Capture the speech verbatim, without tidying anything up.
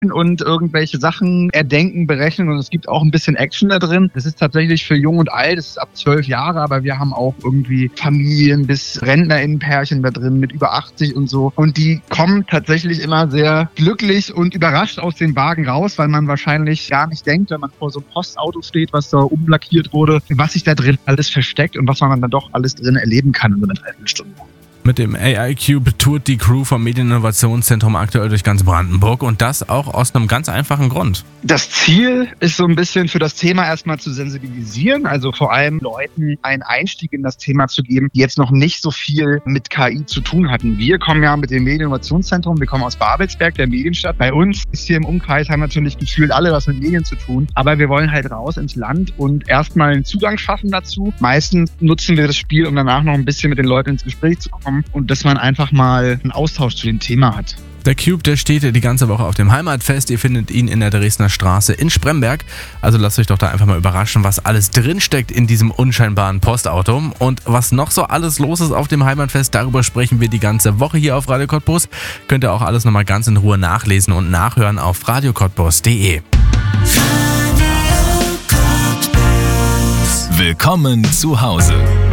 und irgendwelche Sachen erdenken, berechnen und es gibt auch ein bisschen Action da drin. Das ist tatsächlich für jung und alt, das ist ab zwölf Jahre, aber wir haben auch irgendwie Familien bis RentnerInnenpärchen da drin mit über achtzig und so. Und die kommen tatsächlich immer sehr glücklich und überrascht aus den Wagen raus, weil man wahrscheinlich gar nicht denkt, wenn man vor so einem Postauto steht, was da umlackiert wurde, was sich da drin alles versteckt und was man dann doch alles drin erleben kann in so einer Dreiviertelstunde. Mit dem A I Cube tourt die Crew vom Medieninnovationszentrum aktuell durch ganz Brandenburg und das auch aus einem ganz einfachen Grund. Das Ziel ist so ein bisschen für das Thema erstmal zu sensibilisieren, also vor allem Leuten einen Einstieg in das Thema zu geben, die jetzt noch nicht so viel mit K I zu tun hatten. Wir kommen ja mit dem Medieninnovationszentrum, wir kommen aus Babelsberg, der Medienstadt. Bei uns ist hier im Umkreis, haben natürlich gefühlt alle was mit Medien zu tun, aber wir wollen halt raus ins Land und erstmal einen Zugang schaffen dazu. Meistens nutzen wir das Spiel, um danach noch ein bisschen mit den Leuten ins Gespräch zu kommen und dass man einfach mal einen Austausch zu dem Thema hat. Der Cube, der steht die ganze Woche auf dem Heimatfest. Ihr findet ihn in der Dresdner Straße in Spremberg. Also lasst euch doch da einfach mal überraschen, was alles drinsteckt in diesem unscheinbaren Postauto. Und was noch so alles los ist auf dem Heimatfest, darüber sprechen wir die ganze Woche hier auf Radio Cottbus. Könnt ihr auch alles nochmal ganz in Ruhe nachlesen und nachhören auf radio cottbus punkt de. Willkommen zu Hause.